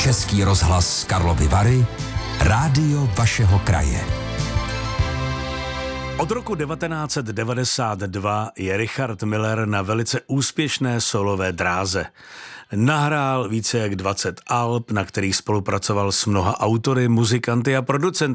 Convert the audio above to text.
Český rozhlas Karlovy Vary, rádio vašeho kraje. Od roku 1992 je Richard Miller na velice úspěšné solové dráze. Nahrál více jak 20 alb, na kterých spolupracoval s mnoha autory, muzikanty a producenty.